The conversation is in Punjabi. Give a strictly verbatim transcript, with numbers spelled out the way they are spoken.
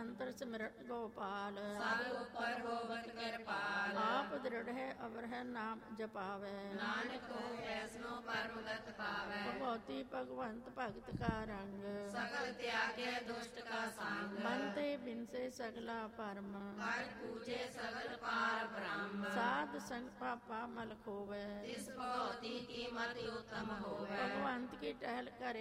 ਮੰਤਰ ਸਿਮਰਨ ਗੋਪਾਲ। ਸਭ ਉਪਰ ਹੋਵਤ ਕਿਰਪਾਲ। ਆਪ ਦ੍ਰਿੜ ਹੈ ਅਵਰ ਹੈ ਨਾਮ ਜਪਾਵੇ। ਨਾਨਕ ਹੋ ਵੈਸਨੋ ਪਰਮਗਤ ਪਾਵੈ। ਭਗਵਤੀ ਭਗਵੰਤ ਭਗਤ ਕਾ ਰੰਗ। ਸਗਲ ਤਿਆਗੈ ਦੁਸ਼ਟ ਕਾ ਸੰਗ। ਮਨ ਤੇ ਬਿਨਸੇ ਸਗਲਾ ਪਰਮ। ਕਰ ਪੂਜੇ ਸਗਲ ਪਾਰ ਬ੍ਰਹਮ। ਸਾਧ ਸੰਗ ਪਾਪਾ ਮਲ ਖੋਵੈ। ਤਿਸ ਭਗਵਤੀ ਕੀ ਮਤਿ ਉਤਮ ਹੋਵੈ। ਭਗਵੰਤ ਕੀ ਟਹਿਲ ਕਰੇ